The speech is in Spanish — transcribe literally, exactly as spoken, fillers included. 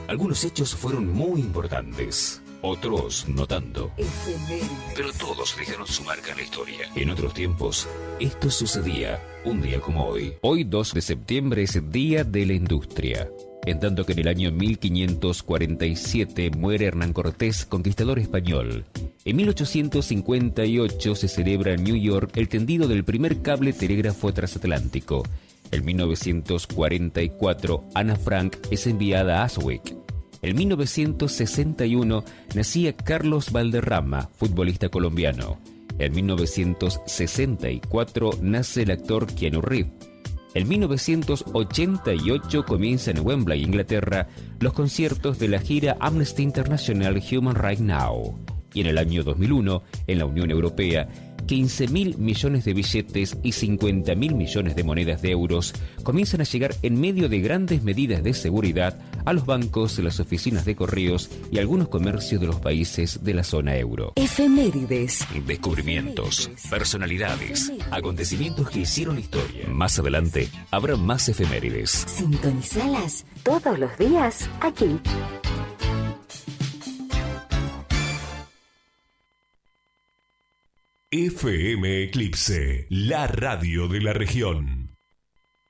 Algunos hechos fueron muy importantes, otros no tanto. Efemérides. Pero todos dejaron su marca en la historia. En otros tiempos, esto sucedía un día como hoy. Hoy, dos de septiembre, es Día de la Industria. En tanto que en el año mil quinientos cuarenta y siete muere Hernán Cortés, conquistador español. En mil ochocientos cincuenta y ocho se celebra en New York el tendido del primer cable telégrafo transatlántico. En mil novecientos cuarenta y cuatro, Ana Frank es enviada a Auschwitz. En mil novecientos sesenta y uno nacía Carlos Valderrama, futbolista colombiano. En mil novecientos sesenta y cuatro nace el actor Keanu Reeves. En mil novecientos ochenta y ocho comienza en Wembley, Inglaterra, los conciertos de la gira Amnesty International Human Rights Now. Y en el año dos mil uno, en la Unión Europea, quince mil millones de billetes y cincuenta mil millones de monedas de euros comienzan a llegar en medio de grandes medidas de seguridad a los bancos, las oficinas de correos y algunos comercios de los países de la zona euro. Efemérides. Descubrimientos, Efemérides. personalidades, Efemérides. acontecimientos que hicieron historia. Más adelante habrá más efemérides. Sintonizalas todos los días aquí. F M Eclipse, la radio de la región.